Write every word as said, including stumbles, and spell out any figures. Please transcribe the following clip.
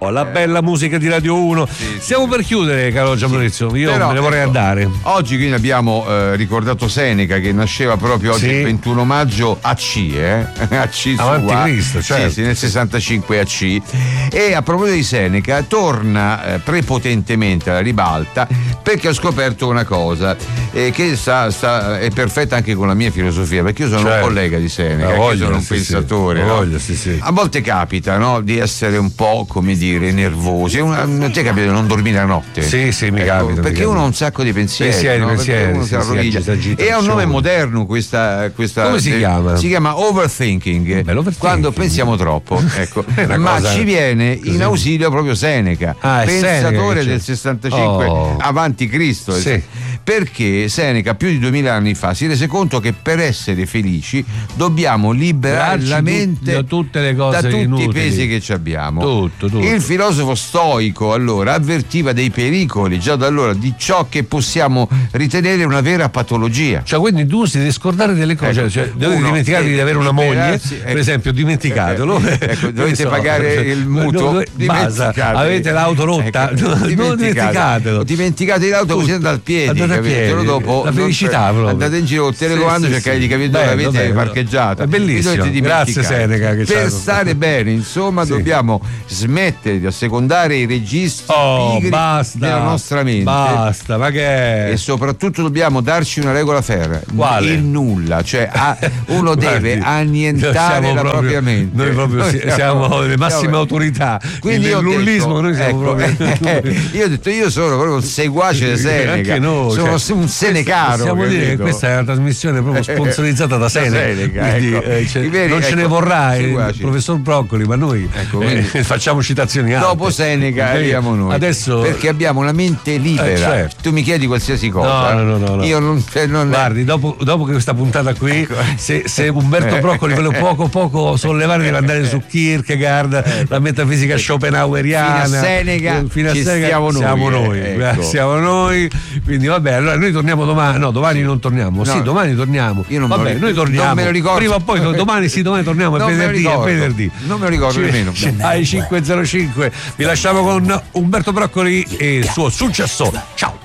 oh, la bella musica di Radio uno. Sì, Stiamo sì, per chiudere, caro Gian Maurizio. Io Però, me ne vorrei ecco, andare. Oggi quindi abbiamo eh, ricordato Seneca, che nasceva proprio oggi, sì, il ventuno maggio A C, eh? A C avanti sua. Cristo, certo. Sì, sì, nel sessantacinque A C. E a proposito di Seneca, torna eh, prepotentemente alla ribalta, perché ho scoperto una cosa eh, che sta, sta, è perfetta anche con la mia filosofia, perché io sono, certo, un collega di Seneca, voglia, io sono un sì, pensatore, sì. no? Voglia, sì, sì. A volte capita, no, di essere un po', come dire, nervosi. A te capita di non dormire la notte? Sì, sì, mi ecco, capita. Perché mi uno capita. ha un sacco di pensieri, pensieri, no? pensieri uno sì, si arroviglia. Sì, e ha un nome moderno questa, questa come si eh, chiama? Si chiama overthinking. Beh, overthinking. Quando pensiamo troppo, ecco. Ma cosa ci viene così. in ausilio proprio Seneca, ah, pensatore Seneca, del sessantacinque oh. avanti Cristo. Sì. Perché Seneca più di duemila anni fa si rese conto che per essere felici dobbiamo liberare la mente da tutte le cose da tutti inutili. i pesi che ci abbiamo. Tutto, tutto. Il filosofo stoico allora avvertiva dei pericoli già da allora di ciò che possiamo ritenere una vera patologia. Cioè, quindi tu si devi scordare delle cose, ecco, cioè dovete dimenticare di avere una moglie, ecco, per esempio, dimenticatelo. Ecco, dovete so, pagare il mutuo, no, basta, avete l'auto rotta, ecco, no, non dimenticatelo. Dimenticate l'auto così andate al piedi, andate a piedi. Dopo la felicità non, andate in giro col telecomando, sì, cercare sì, di capire dove l'avete bello, parcheggiata. È bellissimo. Grazie Seneca. Che per stare bene, insomma, sì, dobbiamo smettere di assecondare i registri oh, pigri basta, della nostra mente. Basta, ma che è? E soprattutto dobbiamo darci una regola ferrea. Quale? Il nulla, cioè a, uno deve annientare la proprio, propria mente. Noi proprio noi siamo, siamo le massime siamo, autorità. Quindi il nullismo noi siamo ecco, proprio. Eh, io ho detto, io sono proprio un seguace di Seneca. Noi, sono cioè, un senecaro. Possiamo dire che questa è una trasmissione proprio sponsorizzata da Seneca. Seneca quindi, ecco. eh, cioè, veri, ecco, non ce ne vorrà il professor Broccoli, ma noi ecco, eh, facciamo citazioni alte. Dopo Seneca arriviamo noi. Adesso, perché abbiamo una mente libera. Eh, certo. Tu mi chiedi qualsiasi cosa. No, no, no, no. Io non, non Guardi, dopo, dopo che questa puntata qui, ecco. se, se Umberto Broccoli vuole poco poco sollevare, deve andare su Kierkegaard, la metafisica schopenhaueriana. Fino a Seneca, fino a Seneca siamo noi. Siamo noi, ecco. siamo noi. Quindi vabbè, allora noi torniamo domani. No, domani non torniamo. No. Sì, domani torniamo. Io non vabbè, me lo, noi torniamo. Non me lo ricordo. Prima o poi, domani sì, domani torniamo. È venerdì, è venerdì. Non me lo ricordo nemmeno. Ai cinque e zero cinque vi lasciamo con Umberto Broccoli e il suo successo. Ciao.